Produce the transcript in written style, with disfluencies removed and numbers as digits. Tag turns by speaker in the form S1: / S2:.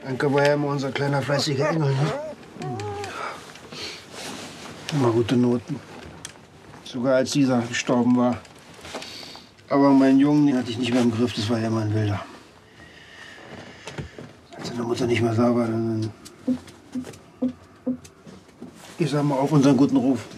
S1: Anke war ja immer unser kleiner fleißiger Engel, ne? Immer gute Noten. Sogar als dieser gestorben war. Aber meinen Jungen, den hatte ich nicht mehr im Griff, das war ja immer ein Wilder. Als seine Mutter nicht mehr da war, dann... Ich sag mal auf unseren guten Ruf.